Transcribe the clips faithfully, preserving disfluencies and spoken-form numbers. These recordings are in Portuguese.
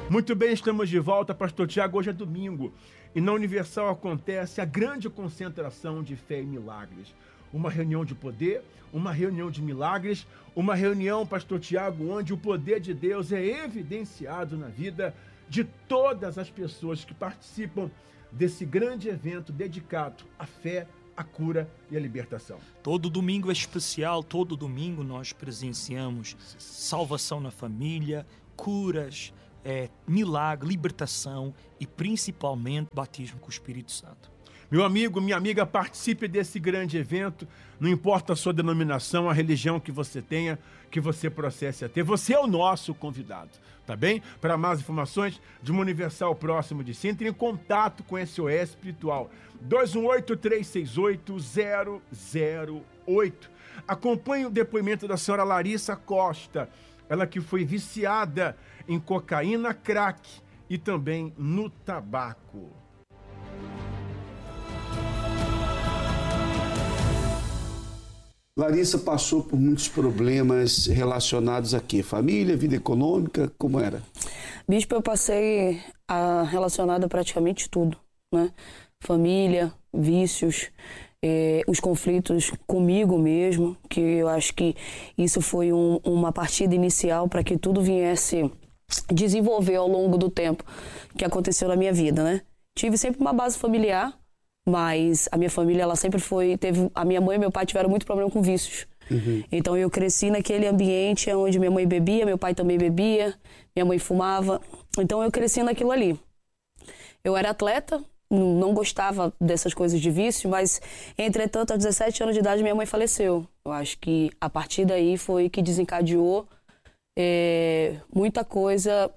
Muito bem, estamos de volta, Pastor Tiago. Hoje é domingo e na Universal acontece a grande concentração de fé e milagres. Uma reunião de poder, uma reunião de milagres, uma reunião, Pastor Tiago, onde o poder de Deus é evidenciado na vida de todas as pessoas que participam desse grande evento dedicado à fé, à cura e à libertação. Todo domingo é especial, todo domingo nós presenciamos salvação na família, curas, É, milagre, libertação e principalmente batismo com o Espírito Santo. Meu amigo, minha amiga, participe desse grande evento. Não importa a sua denominação, a religião que você tenha, que você processe a ter. Você é o nosso convidado, tá bem? Para mais informações de uma Universal próximo de si, entre em contato com S O S Espiritual. dois um oito, três seis oito, zero zero oito. Acompanhe o depoimento da senhora Larissa Costa. Ela que foi viciada em cocaína, crack e também no tabaco. Larissa passou por muitos problemas relacionados a quê? Família, vida econômica, como era? Bispo, eu passei a, relacionada a praticamente tudo, né? Família, vícios, eh, os conflitos comigo mesmo, que eu acho que isso foi um, uma partida inicial para que tudo viesse desenvolver ao longo do tempo que aconteceu na minha vida, né? Tive sempre uma base familiar, mas a minha família, ela sempre foi, teve, a minha mãe e meu pai tiveram muito problema com vícios. Uhum. Então eu cresci naquele ambiente onde minha mãe bebia, meu pai também bebia, minha mãe fumava, então eu cresci naquilo ali. Eu era atleta, não gostava dessas coisas de vício, mas entretanto aos dezessete anos de idade minha mãe faleceu. Eu acho que a partir daí foi que desencadeou É, muita coisa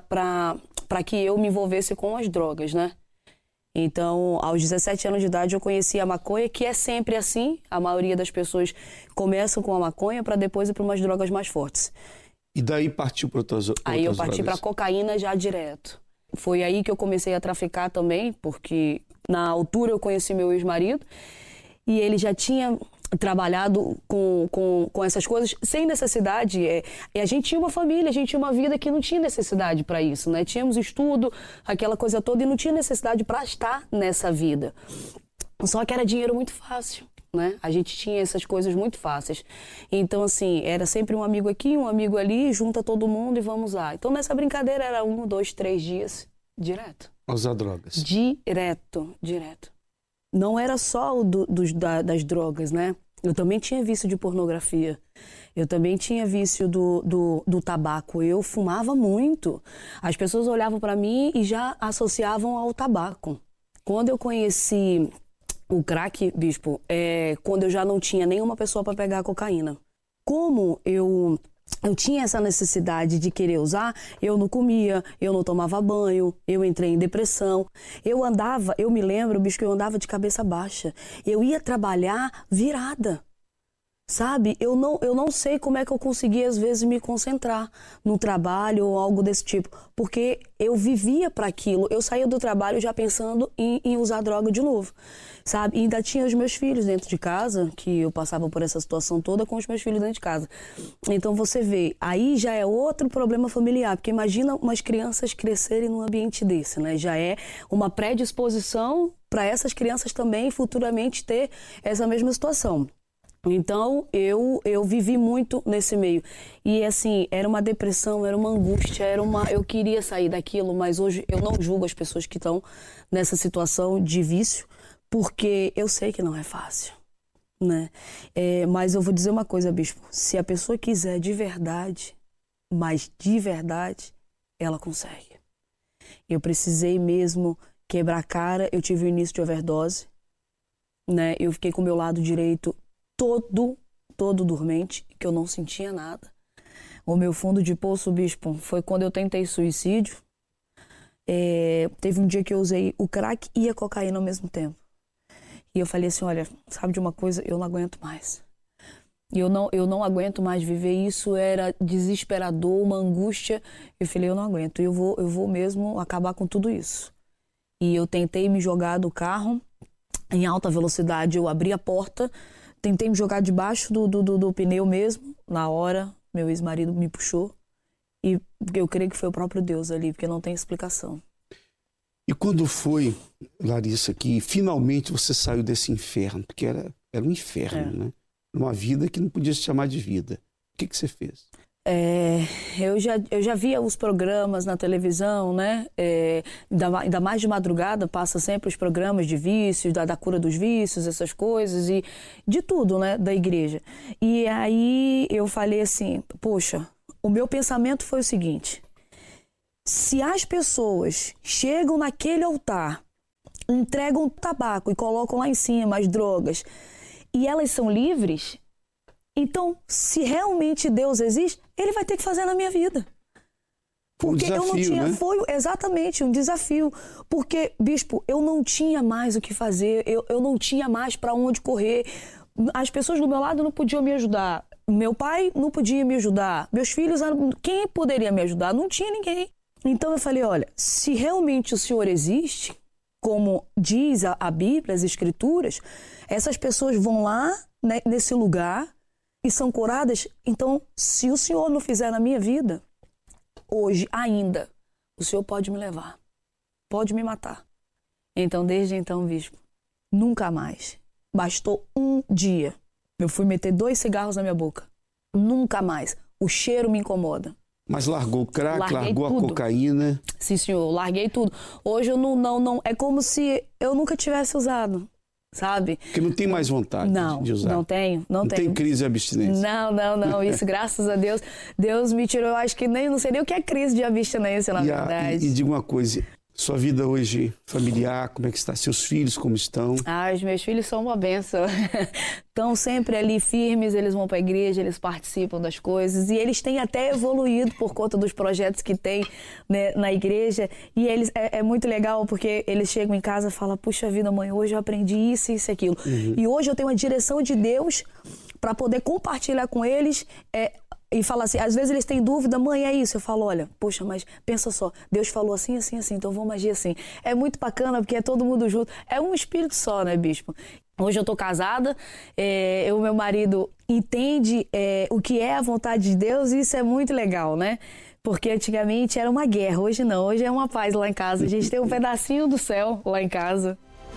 para que eu me envolvesse com as drogas, né? Então, aos dezessete anos de idade, eu conheci a maconha, que é sempre assim. A maioria das pessoas começam com a maconha para depois ir para umas drogas mais fortes. E daí partiu para outras drogas? Aí eu parti para cocaína já direto. Foi aí que eu comecei a traficar também, porque na altura eu conheci meu ex-marido e ele já tinha trabalhado com, com, com essas coisas sem necessidade. É, e a gente tinha uma família, a gente tinha uma vida que não tinha necessidade para isso, né? Tínhamos estudo, aquela coisa toda, e não tinha necessidade para estar nessa vida. Só que era dinheiro muito fácil, né? A gente tinha essas coisas muito fáceis. Então, assim, era sempre um amigo aqui, um amigo ali, junta todo mundo e vamos lá. Então, nessa brincadeira era um, dois, três dias, direto. Usar drogas. Direto, direto. Não era só o do, dos, da, das drogas, né? Eu também tinha vício de pornografia. Eu também tinha vício do, do, do tabaco. Eu fumava muito. As pessoas olhavam para mim e já associavam ao tabaco. Quando eu conheci o crack, Bispo, é quando eu já não tinha nenhuma pessoa para pegar a cocaína. Como eu... Eu tinha essa necessidade de querer usar, eu não comia, eu não tomava banho, eu entrei em depressão. Eu andava, eu me lembro, bicho, que eu andava de cabeça baixa. Eu ia trabalhar virada, sabe? Eu não, eu não sei como é que eu conseguia, às vezes, me concentrar no trabalho ou algo desse tipo. Porque eu vivia para aquilo. Eu saía do trabalho já pensando em, em usar droga de novo, sabe? E ainda tinha os meus filhos dentro de casa, que eu passava por essa situação toda com os meus filhos dentro de casa. Então você vê, aí já é outro problema familiar, porque imagina umas crianças crescerem num ambiente desse, né? Já é uma predisposição para essas crianças também futuramente ter essa mesma situação. Então, eu, eu vivi muito nesse meio. E, assim, era uma depressão, era uma angústia, era uma... eu queria sair daquilo, mas hoje eu não julgo as pessoas que estão nessa situação de vício, porque eu sei que não é fácil, né? É, mas eu vou dizer uma coisa, Bispo. Se a pessoa quiser de verdade, mas de verdade, ela consegue. Eu precisei mesmo quebrar a cara. Eu tive o início de overdose, né? Eu fiquei com o meu lado direito todo, todo dormente, que eu não sentia nada. O meu fundo de poço, Bispo, foi quando eu tentei suicídio. É, teve um dia que eu usei o crack e a cocaína ao mesmo tempo. E eu falei assim, olha, sabe de uma coisa? Eu não aguento mais. E eu não, eu não aguento mais viver isso. Era desesperador, uma angústia. Eu falei, eu não aguento. Eu vou, eu vou mesmo acabar com tudo isso. E eu tentei me jogar do carro em alta velocidade. Eu abri a porta, tentei me jogar debaixo do, do, do, do pneu mesmo. Na hora, meu ex-marido me puxou E eu creio que foi o próprio Deus ali, porque não tem explicação. E quando foi, Larissa, que finalmente você saiu desse inferno? Porque era, era um inferno, é. né? Uma vida que não podia se chamar de vida. O que, que você fez? É, eu, já, eu já via os programas na televisão, né? É, ainda, ainda mais de madrugada, passa sempre os programas de vícios, da, da cura dos vícios, essas coisas, e de tudo, né? Da igreja. E aí eu falei assim, poxa, o meu pensamento foi o seguinte: se as pessoas chegam naquele altar, entregam tabaco e colocam lá em cima as drogas, e elas são livres, então, se realmente Deus existe, Ele vai ter que fazer na minha vida. Porque um desafio, eu não tinha, né? Foi exatamente um desafio. Porque, bispo, eu não tinha mais o que fazer, eu, eu não tinha mais para onde correr. As pessoas do meu lado não podiam me ajudar. Meu pai não podia me ajudar. Meus filhos, quem poderia me ajudar? Não tinha ninguém. Então eu falei, olha, se realmente o Senhor existe, como diz a, a Bíblia, as Escrituras, essas pessoas vão lá, né, nesse lugar e são curadas. Então, se o Senhor não fizer na minha vida, hoje ainda, o Senhor pode me levar, pode me matar. Então, desde então, bispo, nunca mais. Bastou um dia. Eu fui meter dois cigarros na minha boca. Nunca mais. O cheiro me incomoda. Mas largou o crack, Larguei largou tudo. a cocaína. Sim, senhor, larguei tudo. Hoje eu não, não, não... É como se eu nunca tivesse usado. Sabe? Porque não tem mais vontade não, de usar. Não tenho, não, não tenho. Não tem crise de abstinência. Não, não, não. Isso, graças a Deus, Deus me tirou. Eu acho que nem, não sei nem o que é crise de abstinência, na e verdade. A, e, e diga uma coisa, sua vida hoje familiar, como é que está? Seus filhos, como estão? Ah, os meus filhos são uma bênção. Estão sempre ali firmes, eles vão para a igreja, eles participam das coisas e eles têm até evoluído por conta dos projetos que tem, né, na igreja. E eles é, é muito legal porque eles chegam em casa e falam, puxa vida, mãe, hoje eu aprendi isso, isso e aquilo. Uhum. E hoje eu tenho uma direção de Deus para poder compartilhar com eles é, e falar assim, às vezes eles têm dúvida, mãe, é isso. Eu falo, olha, poxa, mas pensa só, Deus falou assim, assim, assim, então vamos agir assim. É muito bacana porque é todo mundo junto. É um espírito só, né, bispo? Hoje eu tô casada, é, eu, meu marido entende é, o que é a vontade de Deus e isso é muito legal, né? Porque antigamente era uma guerra, hoje não, hoje é uma paz lá em casa. A gente tem um pedacinho do céu lá em casa.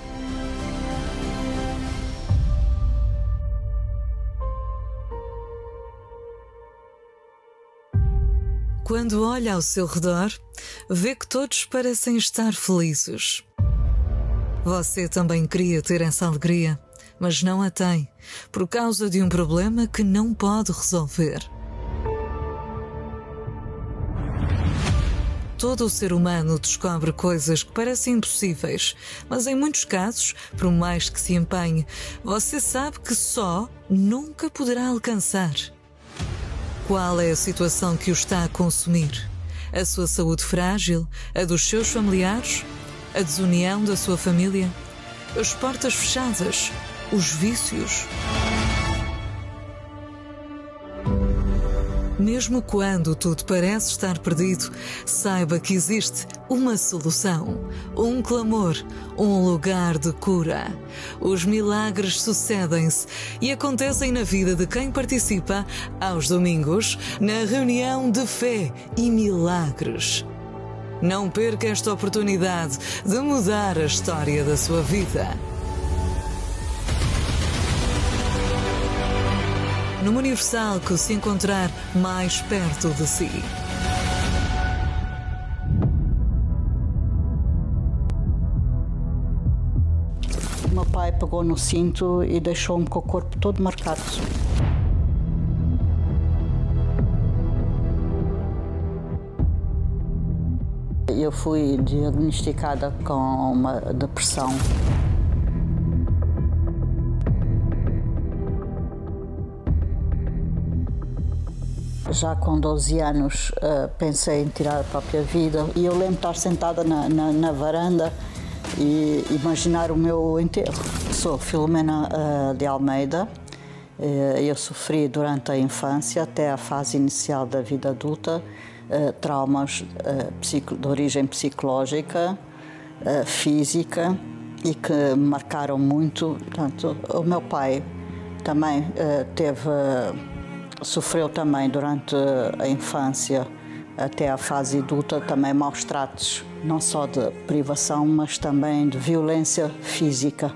Quando olha ao seu redor, vê que todos parecem estar felizes. Você também queria ter essa alegria, mas não a tem, por causa de um problema que não pode resolver. Todo o ser humano descobre coisas que parecem impossíveis, mas em muitos casos, por mais que se empenhe, você sabe que só nunca poderá alcançar. Qual é a situação que o está a consumir? A sua saúde frágil? A dos seus familiares? A desunião da sua família? As portas fechadas? Os vícios? Mesmo quando tudo parece estar perdido, saiba que existe uma solução, um clamor, um lugar de cura. Os milagres sucedem-se e acontecem na vida de quem participa aos domingos na reunião de fé e milagres. Não perca esta oportunidade de mudar a história da sua vida. Numa Universal que se encontrar mais perto de si. O meu pai pegou no cinto e deixou-me com o corpo todo marcado. Eu fui diagnosticada com uma depressão. Já com doze anos uh, pensei em tirar a própria vida e eu lembro de estar sentada na, na, na varanda e imaginar o meu enterro. Sou Filomena uh, de Almeida. Uh, eu sofri durante a infância até a fase inicial da vida adulta uh, traumas uh, psico, de origem psicológica, uh, física e que me marcaram muito. Portanto, o meu pai também uh, teve... Uh, Sofreu também durante a infância até a fase adulta, também maus tratos, não só de privação, mas também de violência física.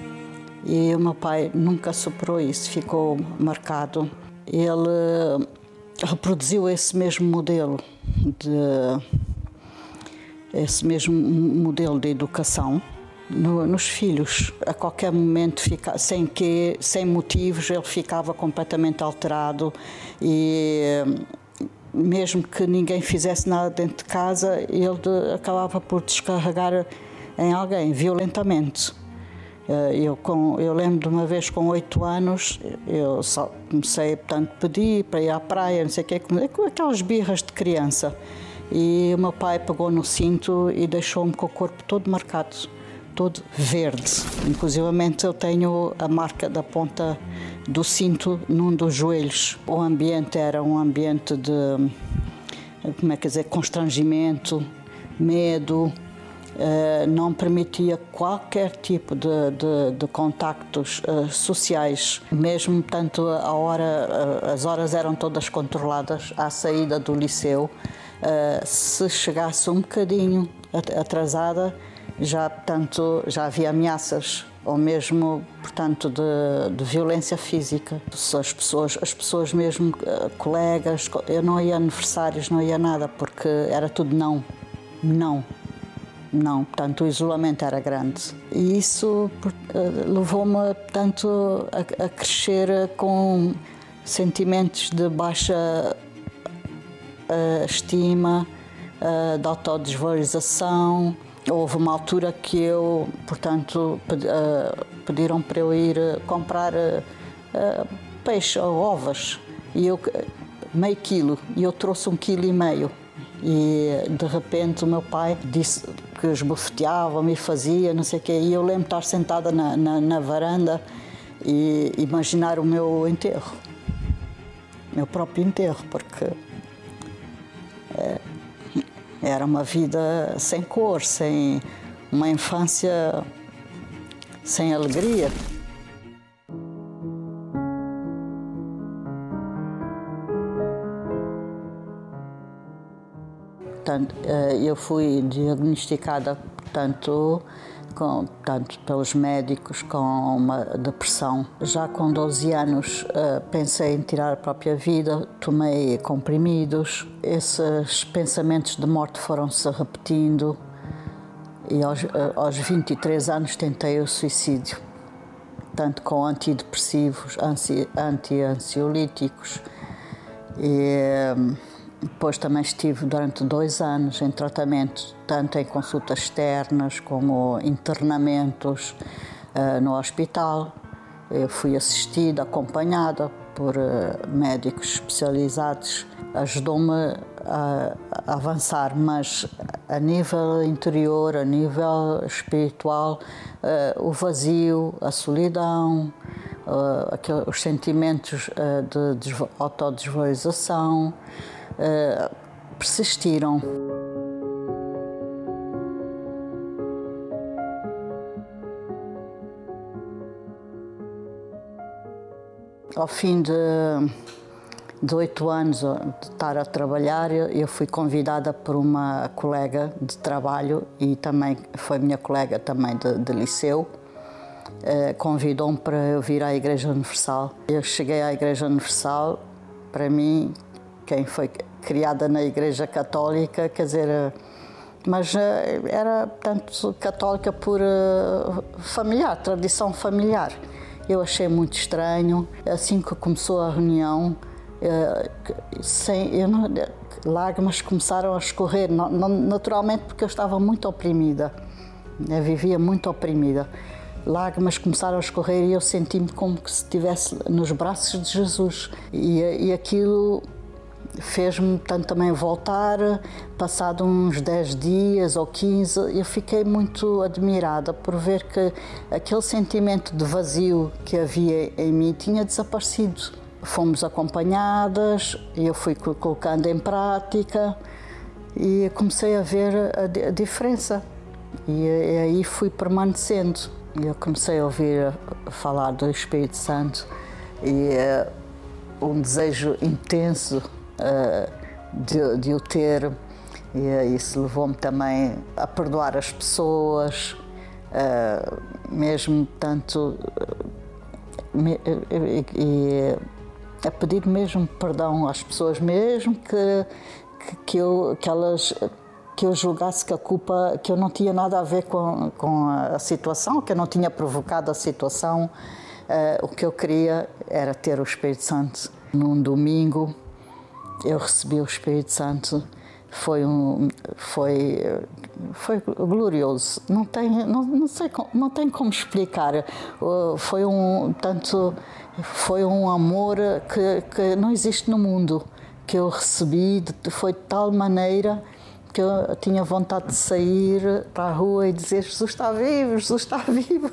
E o meu pai nunca superou isso, ficou marcado. Ele reproduziu esse mesmo modelo de esse mesmo modelo de educação no, nos filhos. A qualquer momento, fica, sem que, sem motivos, ele ficava completamente alterado e mesmo que ninguém fizesse nada dentro de casa, ele de, acabava por descarregar em alguém violentamente. Eu, com, eu lembro de uma vez com oito anos, eu só comecei, portanto, a pedir para ir à praia, não sei o quê, aquelas birras de criança. E o meu pai pegou no cinto e deixou-me com o corpo todo marcado, todo verde. Inclusivamente eu tenho a marca da ponta do cinto num dos joelhos. O ambiente era um ambiente de, como é que dizer, constrangimento, medo. Uh, não permitia qualquer tipo de, de, de contactos uh, sociais, mesmo tanto a hora, uh, as horas eram todas controladas à saída do liceu. Uh, se chegasse um bocadinho atrasada, já, portanto, já havia ameaças, ou mesmo, portanto, de, de violência física. As pessoas, as pessoas mesmo, uh, colegas, eu não ia a aniversários, não ia nada, porque era tudo não, não. Não, portanto, o isolamento era grande. E isso uh, levou-me, portanto, a, a crescer com sentimentos de baixa uh, estima, uh, de autodesvalorização. Houve uma altura que eu, portanto, pedi, uh, pediram para eu ir uh, comprar uh, uh, peixe ou ovas, e eu, meio quilo, e eu trouxe um quilo e meio. E de repente o meu pai disse que esbofeteava, me fazia, não sei o quê, e eu lembro de estar sentada na, na, na varanda e imaginar o meu enterro, meu próprio enterro, porque é, era uma vida sem cor, sem uma infância sem alegria. Eu fui diagnosticada, portanto, com, tanto pelos médicos com uma depressão. Já com doze anos pensei em tirar a própria vida, tomei comprimidos. Esses pensamentos de morte foram-se repetindo e aos, aos vinte e três anos tentei o suicídio, tanto com antidepressivos, anti-ansiolíticos. E depois também estive durante dois anos em tratamento, tanto em consultas externas como internamentos uh, no hospital. Eu fui assistida, acompanhada por uh, médicos especializados. Ajudou-me a, a avançar, mas a nível interior, a nível espiritual, uh, o vazio, a solidão, uh, aqueles, os sentimentos uh, de, de autodesvalorização, Uh, persistiram. Ao fim de oito anos de estar a trabalhar, eu fui convidada por uma colega de trabalho e também foi minha colega também de, de liceu. Uh, convidou-me para eu vir à Igreja Universal. Eu cheguei à Igreja Universal, para mim, quem foi criada na Igreja Católica, quer dizer, mas era, portanto, católica por familiar, tradição familiar. Eu achei muito estranho. Assim que começou a reunião, sem, eu não, lágrimas começaram a escorrer, naturalmente porque eu estava muito oprimida, eu vivia muito oprimida. Lágrimas começaram a escorrer e eu senti-me como que se estivesse nos braços de Jesus. E, e aquilo fez-me, portanto, também voltar. Passado uns dez dias ou quinze, eu fiquei muito admirada por ver que aquele sentimento de vazio que havia em mim tinha desaparecido. Fomos acompanhadas, eu fui colocando em prática e comecei a ver a, a diferença. E, e aí fui permanecendo. Eu comecei a ouvir falar do Espírito Santo e uh, um desejo intenso Uh, de, de o ter, e isso levou-me também a perdoar as pessoas, uh, mesmo tanto, me, e, e a pedir mesmo perdão às pessoas, mesmo que, que, que, eu, que elas... que eu julgasse que a culpa, que eu não tinha nada a ver com, com a situação, que eu não tinha provocado a situação. Uh, o que eu queria era ter o Espírito Santo. Num domingo, eu recebi o Espírito Santo. Foi um, foi, foi glorioso. Não tem, não, não sei, não tem como explicar. Uh, foi um, tanto, foi um amor que, que não existe no mundo, que eu recebi. Foi de tal maneira que eu tinha vontade de sair para a rua e dizer: Jesus está vivo, Jesus está vivo.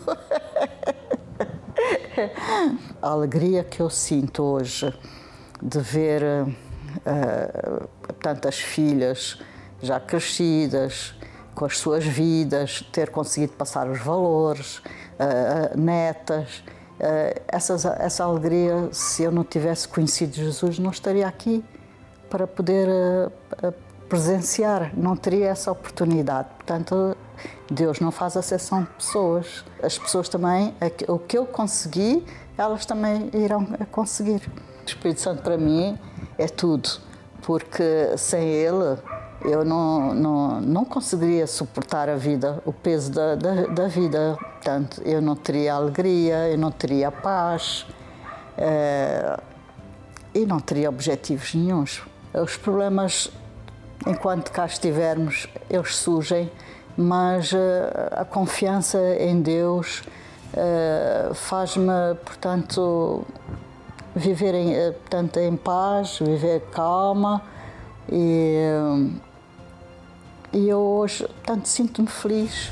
A alegria que eu sinto hoje de ver uh, tantas filhas já crescidas, com as suas vidas, ter conseguido passar os valores, uh, netas, uh, essas, essa alegria, se eu não tivesse conhecido Jesus, não estaria aqui para poder uh, uh, presenciar, não teria essa oportunidade. Portanto, Deus não faz acepção de pessoas. As pessoas também, o que eu consegui, elas também irão conseguir. O Espírito Santo para mim é tudo, porque sem ele eu não, não, não conseguiria suportar a vida, o peso da, da, da vida. Portanto, eu não teria alegria, eu não teria paz, é, e não teria objetivos nenhuns. Os problemas, enquanto cá estivermos, eles surgem, mas uh, a confiança em Deus uh, faz-me, portanto, viver em, uh, portanto, em paz, viver calma, e, uh, e eu hoje, portanto, sinto-me feliz.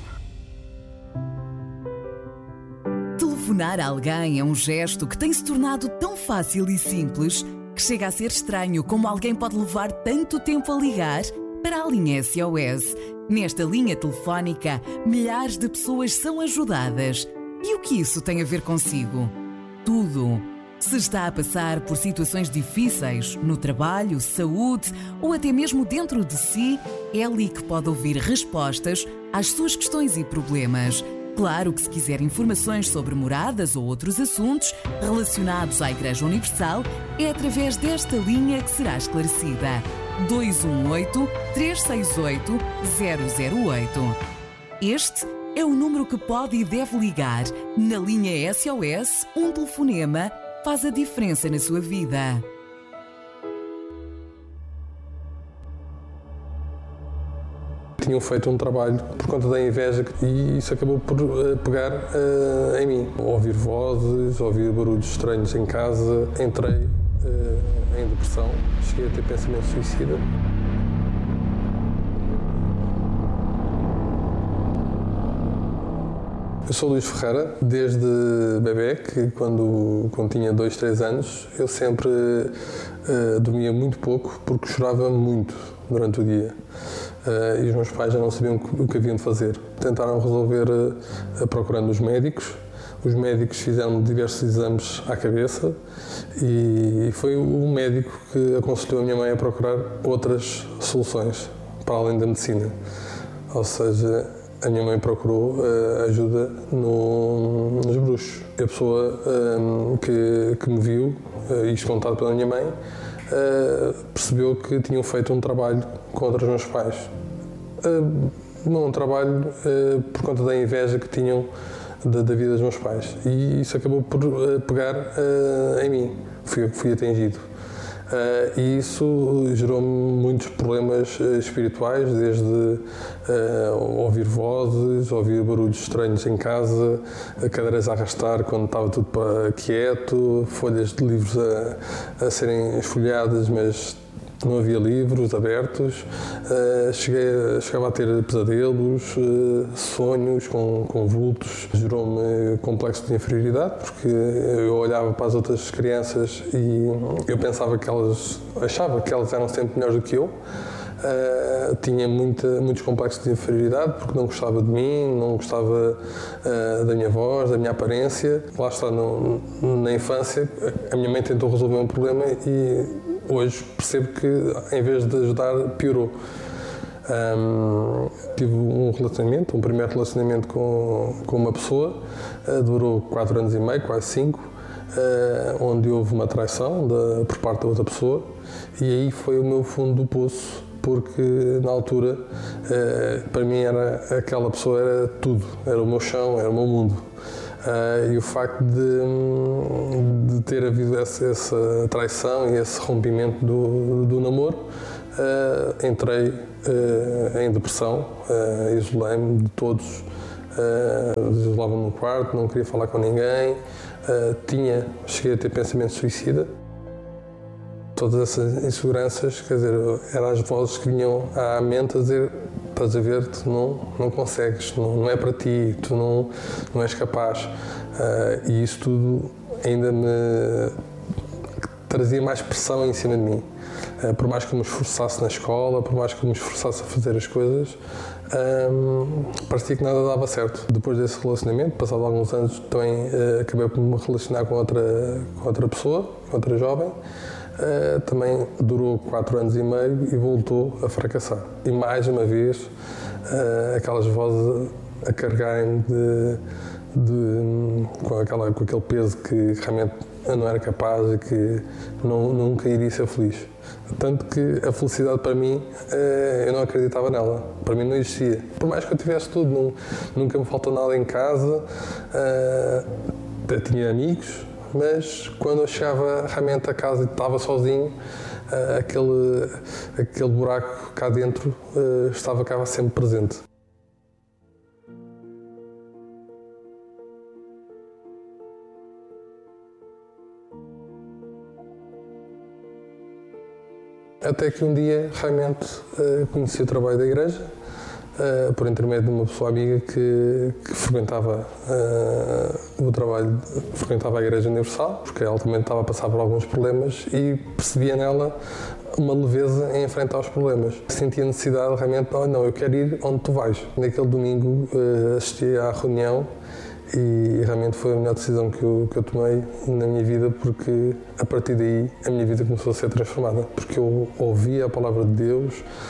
Telefonar a alguém é um gesto que tem se tornado tão fácil e simples que chega a ser estranho como alguém pode levar tanto tempo a ligar para a linha S O S. Nesta linha telefónica, milhares de pessoas são ajudadas. E o que isso tem a ver consigo? Tudo. Se está a passar por situações difíceis, no trabalho, saúde ou até mesmo dentro de si, é ali que pode ouvir respostas às suas questões e problemas. Claro que se quiser informações sobre moradas ou outros assuntos relacionados à Igreja Universal, é através desta linha que será esclarecida. dois um oito, três seis oito, zero zero oito. Este é o número que pode e deve ligar. Na linha S O S, um telefonema faz a diferença na sua vida. Tinham feito um trabalho por conta da inveja e isso acabou por uh, pegar uh, em mim. Ouvir vozes, ouvir barulhos estranhos em casa, entrei uh, em depressão, cheguei a ter pensamento suicida. Eu sou Luís Ferreira, desde bebê, que quando, quando tinha dois, três anos, eu sempre uh, dormia muito pouco porque chorava muito durante o dia. Uh, e os meus pais já não sabiam o que haviam de fazer. Tentaram resolver uh, procurando os médicos. Os médicos fizeram diversos exames à cabeça e foi o médico que aconselhou a minha mãe a procurar outras soluções para além da medicina. Ou seja, a minha mãe procurou uh, ajuda no, nos bruxos. A pessoa um, que, que me viu, uh, isto contado pela minha mãe, uh, percebeu que tinham feito um trabalho contra os meus pais. Uh, um trabalho uh, por conta da inveja que tinham da, da vida dos meus pais. E isso acabou por uh, pegar uh, em mim. Fui, fui atingido. Uh, e isso gerou-me muitos problemas uh, espirituais, desde uh, ouvir vozes, ouvir barulhos estranhos em casa, cadeiras a arrastar quando estava tudo para quieto, folhas de livros a, a serem esfolhadas, mas não havia livros abertos. Uh, cheguei, chegava a ter pesadelos, uh, sonhos com, com vultos. Gerou-me complexo de inferioridade, porque eu olhava para as outras crianças e eu pensava que elas, achava que elas eram sempre melhores do que eu. Uh, tinha muita, muitos complexos de inferioridade porque não gostava de mim, não gostava uh, da minha voz, da minha aparência. Lá está, no, na infância, a minha mãe tentou resolver um problema e hoje percebo que, em vez de ajudar, piorou. Um, tive um relacionamento, um primeiro relacionamento com, com uma pessoa, uh, durou quatro anos e meio, quase cinco, uh, onde houve uma traição de, por parte da outra pessoa, e aí foi o meu fundo do poço, porque na altura, uh, para mim, era, aquela pessoa era tudo, era o meu chão, era o meu mundo. Uh, e o facto de, de ter havido essa, essa traição e esse rompimento do, do namoro, uh, entrei uh, em depressão, uh, isolei-me de todos, uh, isolava-me no quarto, não queria falar com ninguém, uh, tinha, cheguei a ter pensamento suicida. Todas essas inseguranças, quer dizer, eram as vozes que vinham à mente a dizer: estás a ver, tu não, não consegues, não, não é para ti, tu não, não és capaz. Uh, e isso tudo ainda me trazia mais pressão em cima de mim. Uh, por mais que eu me esforçasse na escola, por mais que eu me esforçasse a fazer as coisas, um, parecia que nada dava certo. Depois desse relacionamento, passado alguns anos, também uh, acabei por me relacionar com outra, com outra pessoa, com outra jovem. Uh, também durou quatro anos e meio e voltou a fracassar. E mais uma vez, uh, aquelas vozes a carregarem-me de, de, com, aquela, com aquele peso que realmente eu não era capaz e que não, nunca iria ser feliz. Tanto que a felicidade para mim, uh, eu não acreditava nela. Para mim não existia. Por mais que eu tivesse tudo, não, nunca me faltou nada em casa, uh, eu tinha amigos. Mas quando eu chegava realmente a casa e estava sozinho, uh, aquele, aquele buraco cá dentro uh, estava cá sempre presente. Até que um dia realmente uh, conheci o trabalho da igreja, Uh, por intermédio de uma pessoa amiga que, que frequentava uh, o trabalho, frequentava a Igreja Universal, porque ela também estava a passar por alguns problemas e percebia nela uma leveza em enfrentar os problemas. Sentia a necessidade realmente, oh, não, eu quero ir onde tu vais. Naquele domingo uh, assisti à reunião e realmente foi a melhor decisão que eu, que eu tomei na minha vida, porque a partir daí a minha vida começou a ser transformada, porque eu ouvia a palavra de Deus,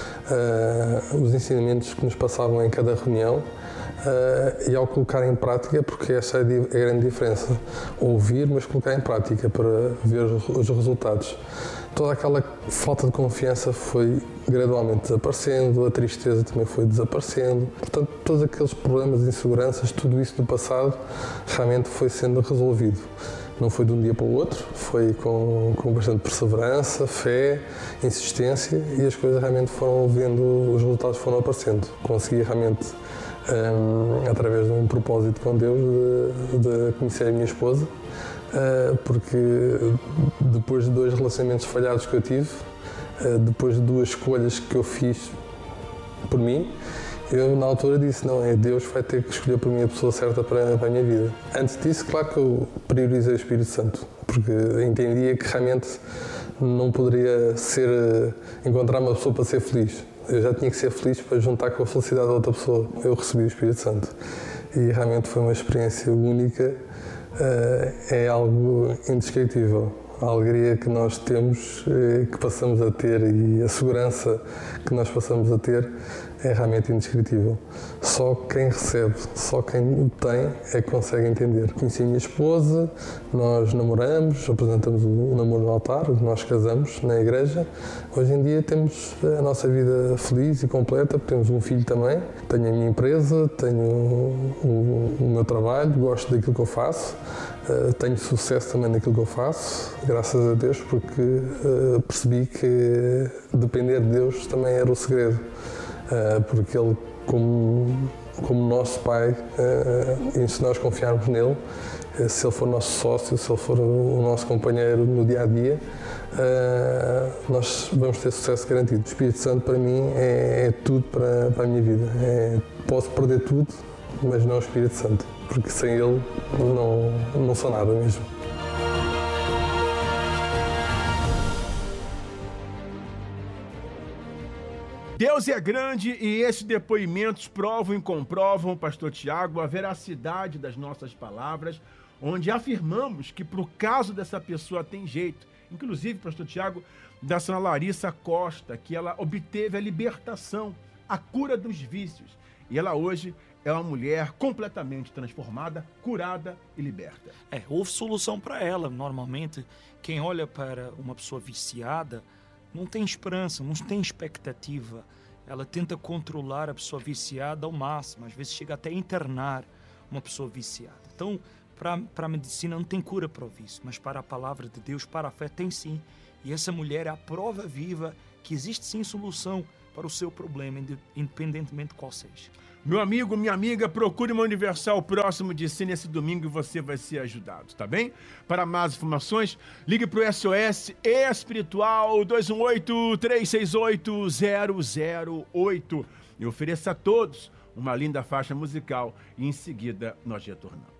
Uh, os ensinamentos que nos passavam em cada reunião, uh, e ao colocar em prática, porque essa é a grande diferença, ouvir, mas colocar em prática para ver os resultados. Toda aquela falta de confiança foi gradualmente desaparecendo, a tristeza também foi desaparecendo, portanto todos aqueles problemas de inseguranças, tudo isso do passado realmente foi sendo resolvido. Não foi de um dia para o outro, foi com, com bastante perseverança, fé, insistência, e as coisas realmente foram vendo, os resultados foram aparecendo. Consegui realmente, um, através de um propósito com Deus, de, de conhecer a minha esposa, uh, porque depois de dois relacionamentos falhados que eu tive, uh, depois de duas escolhas que eu fiz por mim, eu, na altura, disse, não, é Deus vai ter que escolher por mim a pessoa certa para, para a minha vida. Antes disso, claro que eu priorizei o Espírito Santo, porque entendia que realmente não poderia ser, encontrar uma pessoa para ser feliz. Eu já tinha que ser feliz para juntar com a felicidade da outra pessoa. Eu recebi o Espírito Santo. E realmente foi uma experiência única, é algo indescritível. A alegria que nós temos, que passamos a ter, e a segurança que nós passamos a ter é realmente indescritível. Só quem recebe, só quem o tem é que consegue entender. Conheci a minha esposa, nós namoramos, apresentamos o namoro no altar, nós casamos na igreja. Hoje em dia temos a nossa vida feliz e completa, porque temos um filho também. Tenho a minha empresa, tenho o, o meu trabalho, gosto daquilo que eu faço. Uh, tenho sucesso também naquilo que eu faço, graças a Deus, porque uh, percebi que depender de Deus também era o segredo, uh, porque Ele, como, como nosso Pai, uh, e se nós confiarmos nele, uh, se Ele for nosso sócio, se Ele for o nosso companheiro no dia-a-dia, uh, nós vamos ter sucesso garantido. O Espírito Santo, para mim, é, é tudo para, para a minha vida. É, posso perder tudo, mas não o Espírito Santo, porque sem ele não, não sou nada mesmo. Deus é grande e esses depoimentos provam e comprovam, pastor Tiago, a veracidade das nossas palavras, onde afirmamos que, por caso dessa pessoa tem jeito, inclusive, pastor Tiago, da senhora Larissa Costa, que ela obteve a libertação, a cura dos vícios. E ela hoje é uma mulher completamente transformada, curada e liberta. É, houve solução para ela. Normalmente, quem olha para uma pessoa viciada não tem esperança, não tem expectativa. Ela tenta controlar a pessoa viciada ao máximo. Às vezes chega até a internar uma pessoa viciada. Então, para a medicina não tem cura para o vício, mas para a palavra de Deus, para a fé, tem sim. E essa mulher é a prova viva que existe sim solução para o seu problema, independentemente de qual seja. Meu amigo, minha amiga, procure uma Universal próximo de si nesse domingo e você vai ser ajudado, tá bem? Para mais informações, ligue para o S O S Espiritual dois um oito, três seis oito, zero zero oito e ofereça a todos uma linda faixa musical e em seguida nós retornamos.